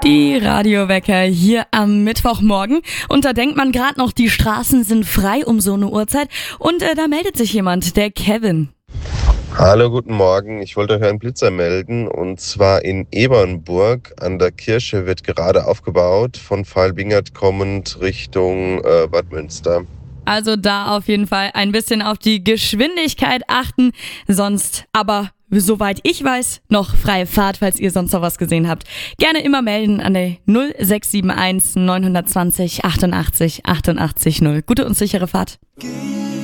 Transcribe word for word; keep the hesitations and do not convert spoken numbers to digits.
Die Radiowecker hier am Mittwochmorgen. Und da denkt man gerade noch, die Straßen sind frei um so eine Uhrzeit. Und äh, da meldet sich jemand, der Kevin. Hallo, guten Morgen. Ich wollte euch einen Blitzer melden. Und zwar in Ebernburg an der Kirche wird gerade aufgebaut, von Vailbingert kommend Richtung äh, Bad Münster. Also da auf jeden Fall ein bisschen auf die Geschwindigkeit achten. Sonst aber, soweit ich weiß, noch freie Fahrt, falls ihr sonst noch was gesehen habt. Gerne immer melden an der null sechs sieben eins neun zwei null achtundachtzig achtundachtzig achtundachtzig null. Gute und sichere Fahrt.